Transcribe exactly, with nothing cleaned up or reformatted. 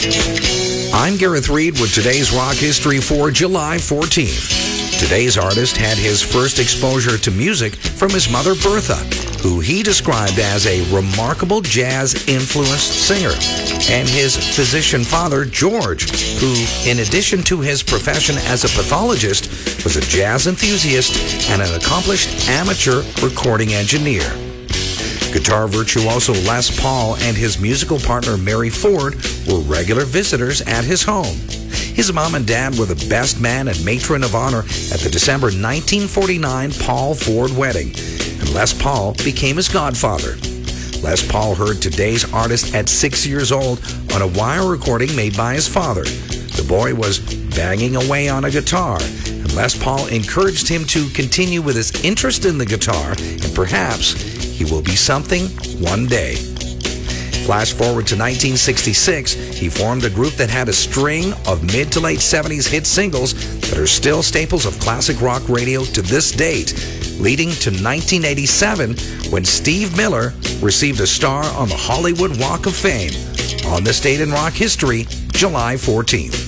I'm Gareth Reed with today's rock history for July fourteenth. Today's artist had his first exposure to music from his mother Bertha, who he described as a remarkable jazz-influenced singer, and his physician father George, who, in addition to his profession as a pathologist, was a jazz enthusiast and an accomplished amateur recording engineer. Guitar virtuoso Les Paul and his musical partner Mary Ford were regular visitors at his home. His mom and dad were the best man and matron of honor at the December nineteen forty-nine Paul Ford wedding, and Les Paul became his godfather. Les Paul heard today's artist at six years old on a wire recording made by his father. The boy was banging away on a guitar, and Les Paul encouraged him to continue with his interest in the guitar, and perhaps he will be something one day. Flash forward to nineteen sixty-six, he formed a group that had a string of mid to late seventies hit singles that are still staples of classic rock radio to this date, leading to nineteen eighty-seven when Steve Miller received a star on the Hollywood Walk of Fame. On this date in rock history, July fourteenth.